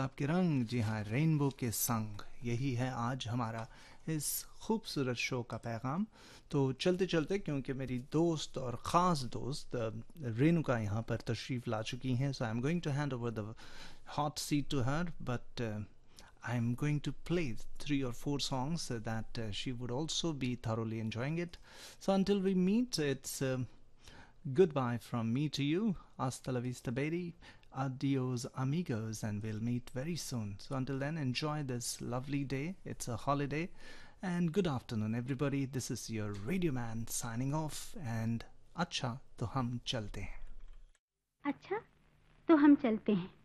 गुलाब के रंग, जी हाँ, रेनबो के संग, यही है आज हमारा इस खूबसूरत शो का पैगाम। तो चलते चलते, क्योंकि मेरी दोस्त और ख़ास दोस्त रेणुका यहाँ पर तशरीफ़ ला चुकी हैं, सो I am going to hand over the hot seat to her, but I'm going to play 3 or 4 songs that she would also be thoroughly enjoying it. So until we meet, it's goodbye from me to you. Hasta la vista, baby. Adios, amigos, and we'll meet very soon. So until then, enjoy this lovely day. It's a holiday. And good afternoon, everybody. This is your Radio Man signing off. And अच्छा तो हम चलते हैं. अच्छा तो हम चलते हैं.